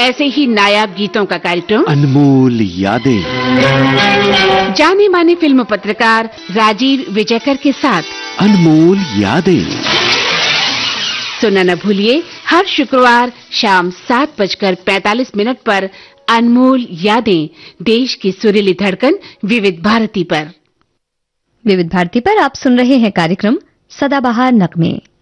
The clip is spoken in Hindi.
ऐसे ही नायाब गीतों का कार्यक्रम अनमोल यादें, जाने माने फिल्म पत्रकार राजीव विजयकर के साथ अनमोल यादें। सुनना न भूलिए हर शुक्रवार शाम 7:45 पर अनमोल यादें, देश की सुरीली धड़कन विविध भारती पर। विविध भारती पर आप सुन रहे हैं कार्यक्रम सदाबहार नगमे।